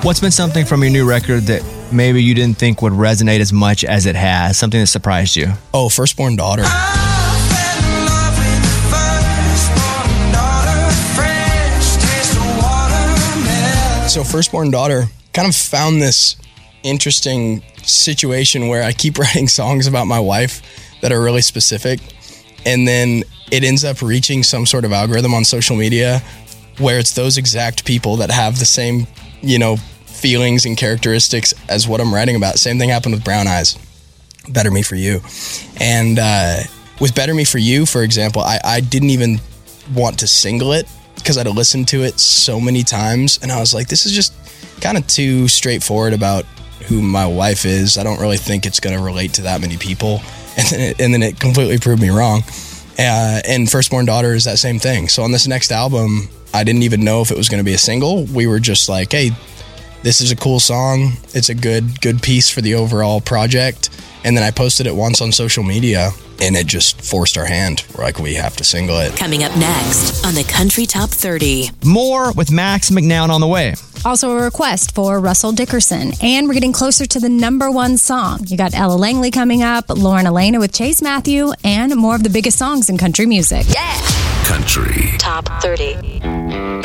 What's been something from your new record that maybe you didn't think would resonate as much as it has? Something that surprised you? Oh, Firstborn Daughter. So Firstborn Daughter kind of found this interesting situation where I keep writing songs about my wife that are really specific, and then it ends up reaching some sort of algorithm on social media where it's those exact people that have the same, feelings and characteristics as what I'm writing about. Same thing happened with Brown Eyes, Better Me For You. And with Better Me For You, for example, I didn't even want to single it because I'd listened to it so many times, and I was like, this is just kind of too straightforward about who my wife is. I don't really think it's going to relate to that many people. And then it completely proved me wrong. And Firstborn Daughter is that same thing. So on this next album, I didn't even know if it was going to be a single. We were just like, hey, this is a cool song. It's a good piece for the overall project. And then I posted it once on social media, and it just forced our hand. We're like, we have to single it. Coming up next on the Country Top 30. More with Max McNown on the way. Also a request for Russell Dickerson. And we're getting closer to the #1 song. You got Ella Langley coming up, Lauren Elena with Chase Matthew, and more of the biggest songs in country music. Yeah! Country Top 30.